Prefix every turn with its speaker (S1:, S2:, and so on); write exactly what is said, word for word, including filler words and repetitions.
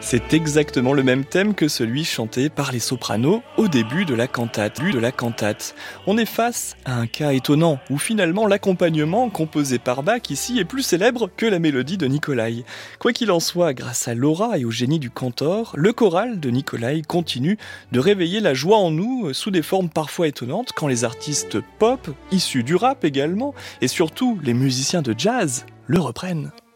S1: C'est exactement le même thème que celui chanté par les sopranos au début de la cantate. De la cantate. On est face à un cas étonnant, où finalement l'accompagnement composé par Bach ici est plus célèbre que la mélodie de Nicolai. Quoi qu'il en soit, grâce à l'aura et au génie du cantor, le choral de Nicolai continue de réveiller la joie en nous sous des formes parfois étonnantes quand les artistes pop, issus du rap également, et surtout les musiciens de jazz, le reprennent.